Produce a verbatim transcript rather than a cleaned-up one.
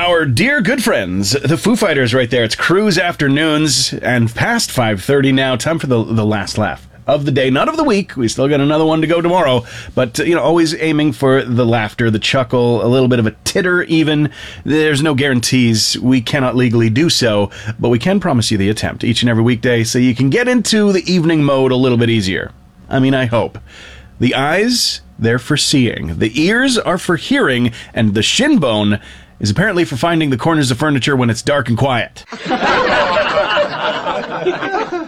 our dear good friends, the Foo Fighters right there. It's Cruise Afternoons, and past five thirty now. Time for the, the last laugh of the day, not of the week. We still got another one to go tomorrow, but, uh, you know, always aiming for the laughter, the chuckle, a little bit of a titter even. There's no guarantees. We cannot legally do so, but we can promise you the attempt each and every weekday so you can get into the evening mode a little bit easier. I mean, I hope. The eyes, they're for seeing. The ears are for hearing, and the shin bone is apparently for finding the corners of furniture when it's dark and quiet.